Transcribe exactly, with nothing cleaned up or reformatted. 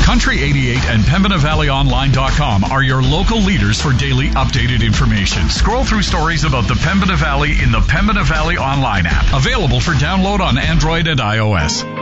Country eighty-eight and Pembina Valley Online dot com are your local leaders for daily updated information. Scroll through stories about the Pembina Valley in the Pembina Valley Online app, available for download on Android and iOS.